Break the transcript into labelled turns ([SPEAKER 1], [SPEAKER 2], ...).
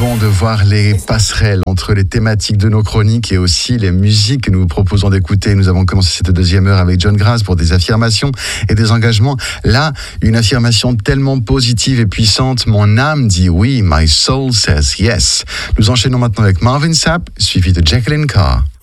[SPEAKER 1] bon de voir les passerelles entre les thématiques de nos chroniques et aussi les musiques que nous vous proposons d'écouter. Nous avons commencé cette deuxième heure avec John Graz pour des affirmations et des engagements. Là, une affirmation tellement positive et puissante. Mon âme dit oui, my soul says yes. Nous enchaînons maintenant avec Marvin Sapp, suivi de Jacqueline Carr.